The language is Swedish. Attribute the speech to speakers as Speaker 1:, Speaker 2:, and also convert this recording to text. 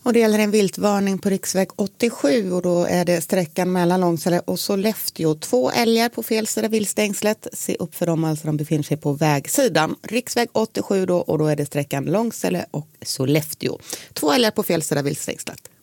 Speaker 1: Och det gäller en viltvarning på riksväg 87 och då är det sträckan mellan Långsele och Sollefteå. 2 älgar på fel sida viltstängslet. Se upp för dem, alltså de befinner sig på vägsidan. Riksväg 87 då, och då är det sträckan Långsele och Sollefteå. 2 älgar på fel sida viltstängslet.